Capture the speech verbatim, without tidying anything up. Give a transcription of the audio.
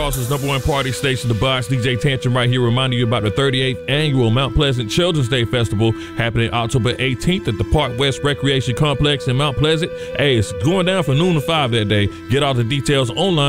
Tulsa's number one party station, The Box. D J Tantrum right here reminding you about the thirty-eighth annual Mount Pleasant Children's Day Festival happening October eighteenth at the Park West Recreation Complex in Mount Pleasant. Hey, it's going down from noon to five that day. Get all the details online